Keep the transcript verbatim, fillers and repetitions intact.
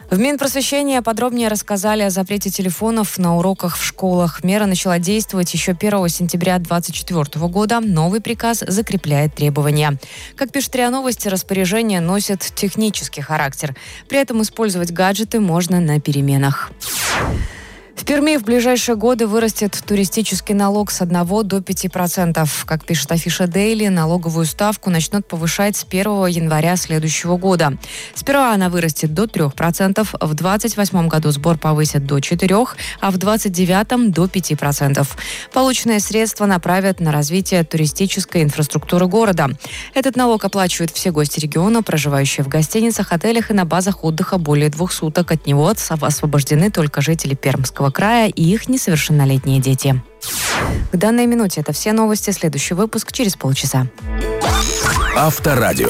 В Минпросвещении подробнее рассказали о запрете телефонов на уроках в школах. Мера начала действовать еще первого сентября две тысячи двадцать четвёртого года. Новый приказ закрепляет требования. Как пишет РИА Новости, распоряжение носит технический характер. При этом использовать гаджеты можно на переменах. В Перми в ближайшие годы вырастет туристический налог с одного до пяти процентов. Как пишет Афиша Дейли, налоговую ставку начнут повышать с первого января следующего года. Сперва она вырастет до трёх процентов, в двадцать восьмом году сбор повысят до четырёх процентов, а в двадцать девятом до пяти процентов. Полученные средства направят на развитие туристической инфраструктуры города. Этот налог оплачивают все гости региона, проживающие в гостиницах, отелях и на базах отдыха более двух суток. От него освобождены только жители Пермского края и их несовершеннолетние дети. К данной минуте это все новости. Следующий выпуск через полчаса. Авторадио.